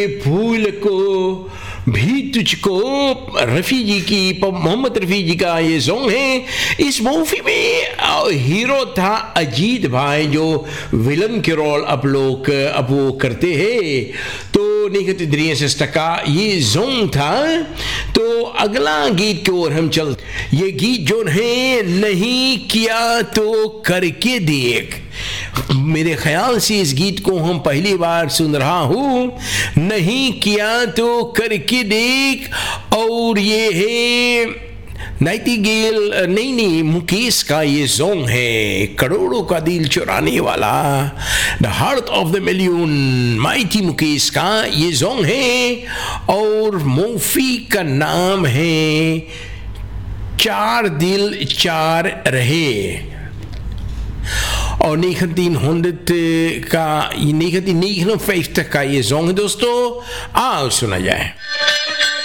फूल को भी तुझको, रफ़ी जी की, मोहम्मद रफ़ी जी का ये सॉन्ग है। इस मूवी में हीरो था अजीत भाई, जो विलन के रोल अब वो करते हैं। तो निकट द्रिय से टका ये सॉन्ग था। तो अगला गीत की ओर हम चल, ये गीत जो है, नहीं किया तो करके देख। मेरे ख्याल से इस गीत को हम पहली बार सुन रहा हूँ, नहीं किया तो करके देख। और ये है नाइटिंगेल, नहीं मुकेश का ये सॉन्ग है, करोड़ों का दिल चुराने वाला, the heart of the million, mighty Mukesh का ये सॉन्ग है। और मूवी का नाम है चार दिल चार रहे। और 1950 का ये सॉन्ग है दोस्तों, आओ सुना जाए।